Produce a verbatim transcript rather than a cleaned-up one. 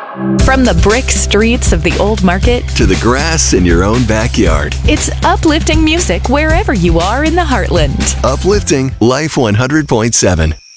From the brick streets of the old market to the grass in your own backyard. It's uplifting music wherever you are in the heartland. Uplifting Life one hundred point seven.